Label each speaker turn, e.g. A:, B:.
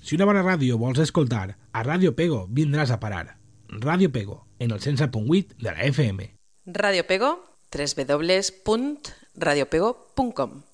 A: Si una bona ràdio vols escoltar, a Ràdio Pego vindràs a parar. Ràdio Pego, en el 107.8 de la FM.
B: Ràdio Pego, www.radiopego.com.